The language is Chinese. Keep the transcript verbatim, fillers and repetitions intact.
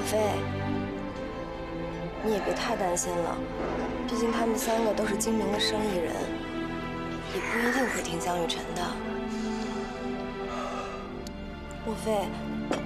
飞，你也别太担心了，毕竟他们三个都是精明的生意人，也不一定会听江雨晨的。莫非，